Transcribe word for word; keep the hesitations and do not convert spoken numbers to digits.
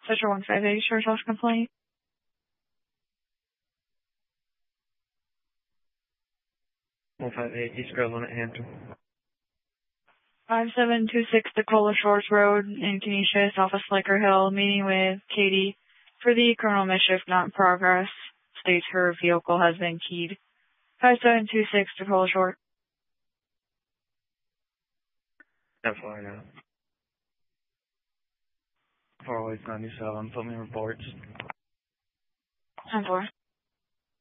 Central one five eight, sheriff's office complaint. one five eight, East Groveland at Hampton. five seven two six Decola Shores Road in Canisius, off of Slicker Hill, meeting with Katie for the criminal mischief not in progress. States her vehicle has been keyed. five seven two six Decola Shores. That's fine now. four oh eight ninety-seven, put me in reports. ten four.